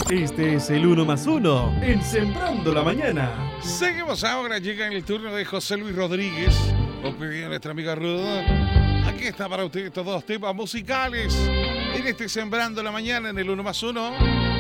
Este es el 1+1 en Sembrando la Mañana. Seguimos ahora, llega en el turno de José Luis Rodríguez. Os pedí a nuestra amiga Ruth. Aquí está para usted estos dos temas musicales en este Sembrando la Mañana en el 1+1.